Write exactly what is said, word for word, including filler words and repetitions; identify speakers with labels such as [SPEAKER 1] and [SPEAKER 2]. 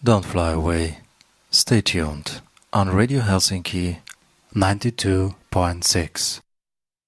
[SPEAKER 1] Don't fly away. Stay tuned on Radio Helsinki ninety-two point six.